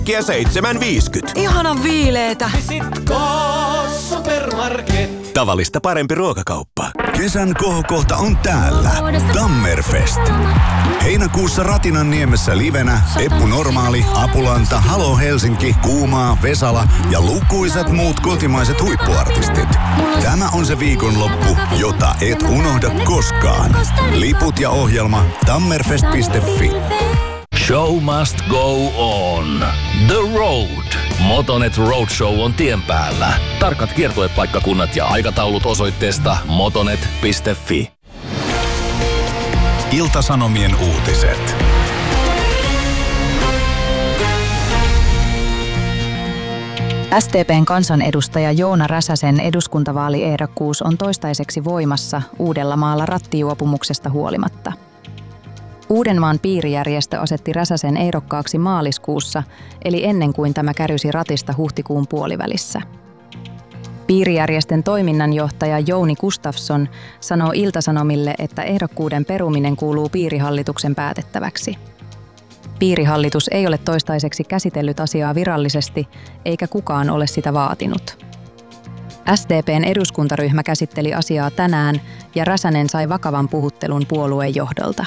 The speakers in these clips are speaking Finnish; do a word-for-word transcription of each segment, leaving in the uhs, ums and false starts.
Kia seitsemän viisikymmentä. Ihanan viileetä. Visitko Supermarket? Tavallista parempi ruokakauppa. Kesän kohokohta on täällä. Tammerfest. Heinäkuussa Ratinanniemessä livenä Eppu Normaali, Apulanta, Halo Helsinki, Kuumaa, Vesala ja lukuisat muut kotimaiset huippuartistit. Tämä on se viikonloppu, jota et unohda koskaan. Liput ja ohjelma tammerfest piste fi. Show must go on. The Road. Motonet Roadshow on tien päällä. Tarkat kiertuepaikkakunnat ja aikataulut osoitteesta motonet piste fi. Ilta-Sanomien uutiset. S D P:n kansanedustaja Joona Räsäsen eduskuntavaaliehdokkuus on toistaiseksi voimassa Uudellamaalla rattijuopumuksesta huolimatta. Uudenmaan piirijärjestö asetti Räsäsen ehdokkaaksi maaliskuussa, eli ennen kuin tämä kärysi ratista huhtikuun puolivälissä. Piirijärjestön toiminnanjohtaja Jouni Gustafsson sanoo Ilta-Sanomille, että ehdokkuuden peruminen kuuluu piirihallituksen päätettäväksi. Piirihallitus ei ole toistaiseksi käsitellyt asiaa virallisesti, eikä kukaan ole sitä vaatinut. S D P:n eduskuntaryhmä käsitteli asiaa tänään ja Räsänen sai vakavan puhuttelun puolueen johdolta.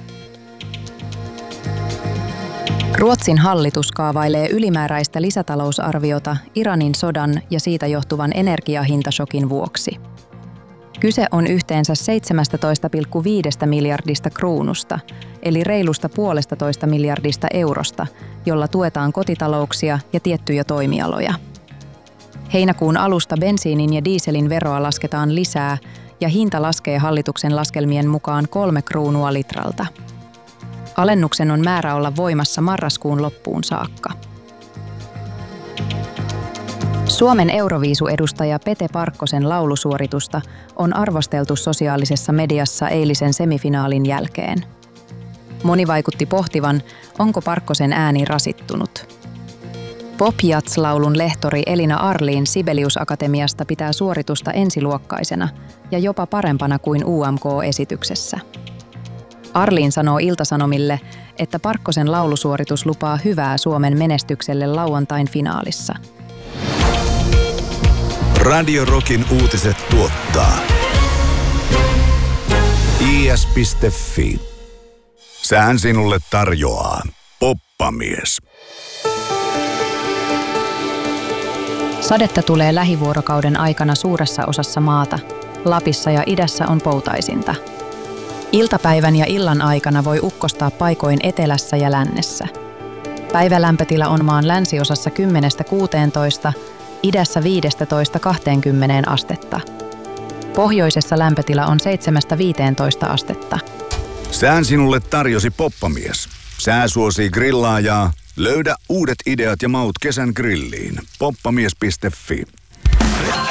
Ruotsin hallitus kaavailee ylimääräistä lisätalousarviota Iranin sodan ja siitä johtuvan energiahintashokin vuoksi. Kyse on yhteensä seitsemästätoista pilkku viidestä miljardista kruunusta, eli reilusta puolestatoista miljardista eurosta, jolla tuetaan kotitalouksia ja tiettyjä toimialoja. Heinäkuun alusta bensiinin ja dieselin veroa lasketaan lisää ja hinta laskee hallituksen laskelmien mukaan kolme kruunua litralta. Alennuksen on määrä olla voimassa marraskuun loppuun saakka. Suomen Euroviisu-edustaja Pete Parkkosen laulusuoritusta on arvosteltu sosiaalisessa mediassa eilisen semifinaalin jälkeen. Moni vaikutti pohtivan, onko Parkkosen ääni rasittunut. Pop-jats-laulun lehtori Elina Arliin Sibelius-akatemiasta pitää suoritusta ensiluokkaisena ja jopa parempana kuin U M K-esityksessä. Arliin sanoo Ilta-Sanomille, että Parkkosen laulusuoritus lupaa hyvää Suomen menestykselle lauantain finaalissa. Radio Rockin uutiset tuottaa i s piste fi. Sään sinulle tarjoaa Poppamies. Sadetta tulee lähivuorokauden aikana suuressa osassa maata. Lapissa ja idässä on poutaisinta. Iltapäivän ja illan aikana voi ukkostaa paikoin etelässä ja lännessä. Päivälämpötila on maan länsiosassa kymmenestä kuuteentoista, idässä viidestätoista kahteenkymmeneen astetta. Pohjoisessa lämpötila on seitsemästä viiteentoista astetta. Sään sinulle tarjosi Poppamies. Sää suosii grillaajaa. Löydä uudet ideat ja maut kesän grilliin. poppamies piste fi.